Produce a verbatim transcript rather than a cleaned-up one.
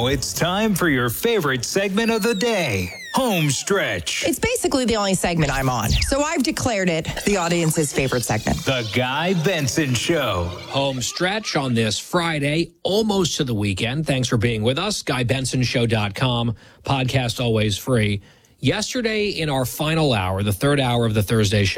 Now it's time for your favorite segment of the day, Home Stretch. It's basically the only segment I'm on, so I've declared it the audience's favorite segment. The Guy Benson Show. Home Stretch on this Friday, almost to the weekend. Thanks for being with us. Guy Benson Show dot com, podcast always free. Yesterday in our final hour, the third hour of the Thursday show,